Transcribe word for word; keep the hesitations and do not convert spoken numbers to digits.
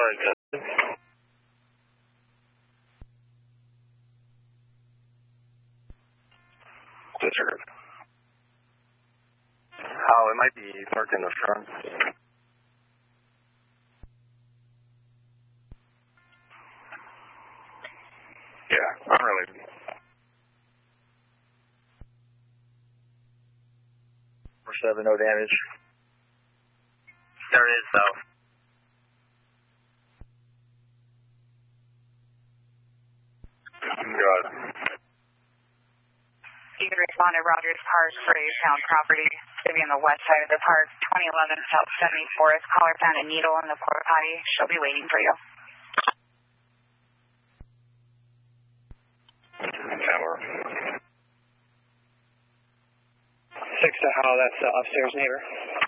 ahead. Disregard. Oh, it might be parked in the front. Yeah, unrelated. four seven, no damage. There is, though. Got it. You can respond to Rogers Park, Graytown property. It's going to be on the west side of the park, twenty eleven South seventy-fourth. Caller found a needle in the porta potty. She'll be waiting for you. Tower. Six to how, that's the upstairs neighbor.